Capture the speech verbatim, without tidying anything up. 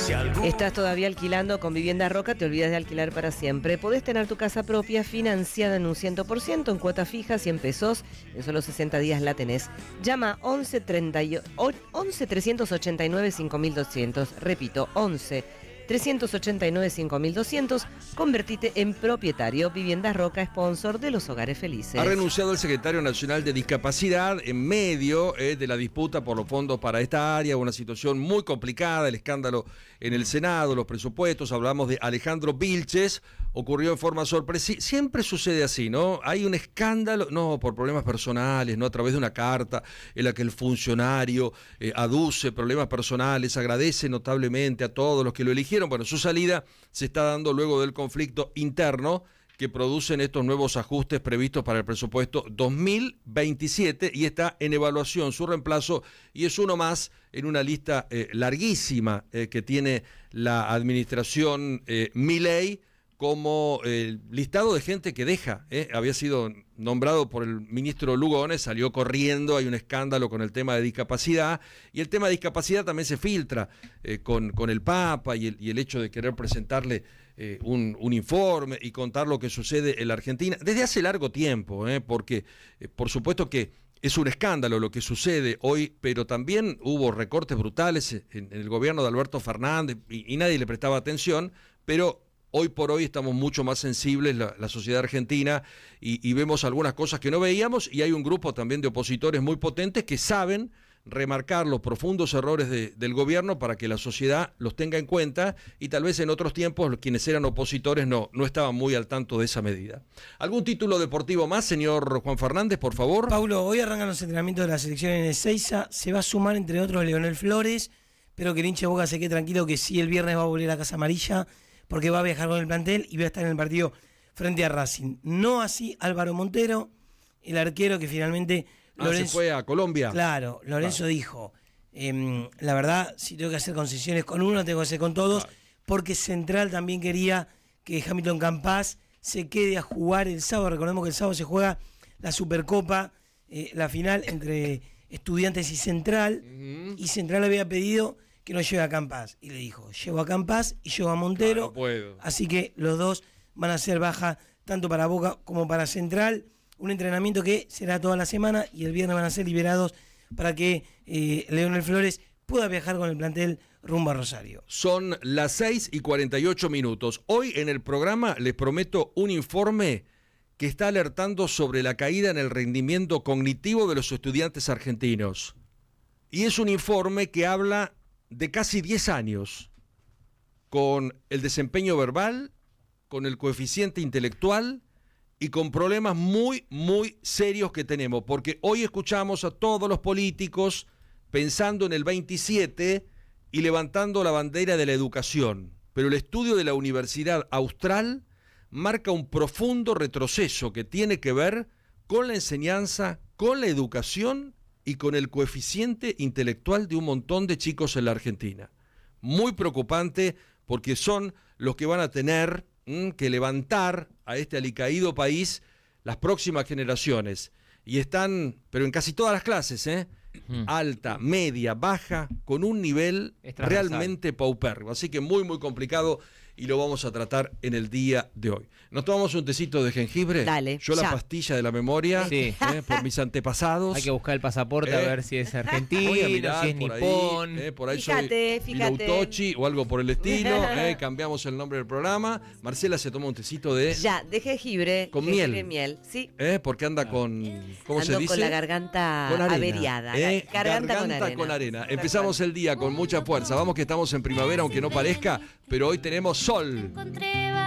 ¿Estás todavía alquilando con Vivienda Roca? Te olvidas de alquilar para siempre. Podés tener tu casa propia financiada en un cien por ciento en cuota fija, cien pesos. En solo sesenta días la tenés. Llama once, trescientos ochenta y nueve, cinco mil doscientos. Repito, once, trescientos ochenta y nueve, cinco mil doscientos. Convertite en propietario. Vivienda Roca, sponsor de los hogares felices. Ha renunciado el secretario nacional de Discapacidad en medio eh, de la disputa por los fondos para esta área, una situación muy complicada, el escándalo en el Senado, los presupuestos. Hablamos de Alejandro Vilches, ocurrió en forma sorpresiva. Siempre sucede así, ¿no? Hay un escándalo, no por problemas personales, no a través de una carta en la que el funcionario eh, aduce problemas personales, agradece notablemente a todos los que lo eligieron. Bueno, su salida se está dando luego del conflicto interno que producen estos nuevos ajustes previstos para el presupuesto dos mil veintisiete y está en evaluación su reemplazo y es uno más en una lista eh, larguísima eh, que tiene la administración eh, Milei como eh, listado de gente que deja. Eh, había sido nombrado por el ministro Lugones, salió corriendo, hay un escándalo con el tema de discapacidad, y el tema de discapacidad también se filtra eh, con, con el Papa y el, y el hecho de querer presentarle eh, un, un informe y contar lo que sucede en la Argentina desde hace largo tiempo, eh, porque eh, por supuesto que es un escándalo lo que sucede hoy, pero también hubo recortes brutales en, en el gobierno de Alberto Fernández y, y nadie le prestaba atención, pero hoy por hoy estamos mucho más sensibles, la, la sociedad argentina, y, y vemos algunas cosas que no veíamos, y hay un grupo también de opositores muy potentes que saben remarcar los profundos errores de, del gobierno para que la sociedad los tenga en cuenta, y tal vez en otros tiempos quienes eran opositores no, no estaban muy al tanto de esa medida. ¿Algún título deportivo más, señor Juan Fernández, por favor? Paulo, hoy arrancan los entrenamientos de la selección en Ezeiza, se va a sumar entre otros Leonel Flores, pero que el hincha de Boca se quede tranquilo que sí, el viernes va a volver a Casa Amarilla, porque va a viajar con el plantel y va a estar en el partido frente a Racing. No así Álvaro Montero, el arquero que finalmente... Ah, Lorenzo, se fue a Colombia. Claro, Lorenzo claro. dijo, eh, la verdad, si tengo que hacer concesiones con uno, tengo que hacer con todos, claro. porque Central también quería que Hamilton Campas se quede a jugar el sábado. Recordemos que el sábado se juega la Supercopa, eh, la final entre Estudiantes y Central, uh-huh. y Central había pedido que no lleve a Campas, y le dijo, llevo a Campas y llevo a Montero, no, no puedo. Así que los dos van a ser baja tanto para Boca como para Central, un entrenamiento que será toda la semana y el viernes van a ser liberados para que eh, Leonel Flores pueda viajar con el plantel rumbo a Rosario. Son las seis y cuarenta y ocho minutos. Hoy en el programa les prometo un informe que está alertando sobre la caída en el rendimiento cognitivo de los estudiantes argentinos. Y es un informe que habla de casi diez años, con el desempeño verbal, con el coeficiente intelectual y con problemas muy, muy serios que tenemos, porque hoy escuchamos a todos los políticos pensando en el veintisiete y levantando la bandera de la educación, pero el estudio de la Universidad Austral marca un profundo retroceso que tiene que ver con la enseñanza, con la educación y con el coeficiente intelectual de un montón de chicos en la Argentina. Muy preocupante porque son los que van a tener mmm, que levantar a este alicaído país las próximas generaciones. Y están, pero en casi todas las clases, ¿eh? Hmm. Alta, media, baja, con un nivel realmente paupérrimo. Así que muy, muy complicado y lo vamos a tratar en el día de hoy. ¿Nos tomamos un tecito de jengibre? Dale. Yo ya. La pastilla de la memoria, sí. eh, por mis antepasados. Hay que buscar el pasaporte eh, a ver si es argentino, si es nipón. Eh, por ahí fíjate, soy fíjate. Lautochi o algo por el estilo. eh, cambiamos el nombre del programa. Marcela se toma un tecito de... Ya, de jengibre. Con jengibre miel. miel, sí. Eh, porque anda con... ¿Cómo Ando se dice? con la garganta con arena, averiada. Eh, garganta, garganta con arena. Con arena. Empezamos el día con mucha fuerza. Vamos que estamos en primavera, aunque no parezca, pero hoy tenemos sol.